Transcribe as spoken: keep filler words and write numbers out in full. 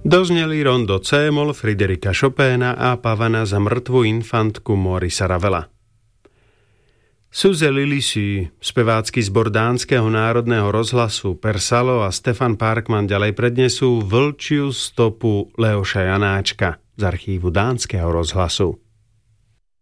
Dozneli rondo C-moll Friderika Chopina a Pavana za mŕtvu infantku Maurice Ravela. Suze Lilisu, spevácky zbor Dánskeho národného rozhlasu Persalo a Stefan Parkman ďalej prednesú Vlčiu stopu Leoša Janáčka z archívu Dánskeho rozhlasu.